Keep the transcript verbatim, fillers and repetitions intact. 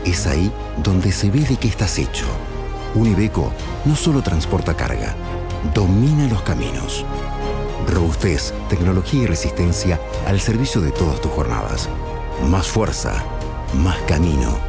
Es ahí donde se ve de qué estás hecho. Un Iveco no solo transporta carga, domina los caminos. Robustez, tecnología y resistencia al servicio de todas tus jornadas. Más fuerza, más camino.